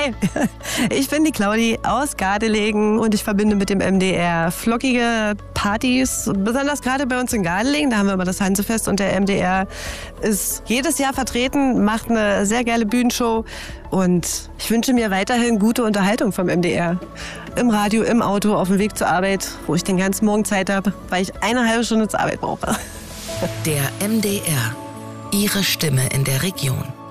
Hi, ich bin die Claudi aus Gardelegen und ich verbinde mit dem MDR flockige Partys, besonders gerade bei uns in Gardelegen, da haben wir immer das Hansefest und der MDR ist jedes Jahr vertreten, macht eine sehr geile Bühnenshow und ich wünsche mir weiterhin gute Unterhaltung vom MDR. Im Radio, im Auto, auf dem Weg zur Arbeit, wo ich den ganzen Morgen Zeit habe, weil ich eine halbe Stunde zur Arbeit brauche. Der MDR, Ihre Stimme in der Region.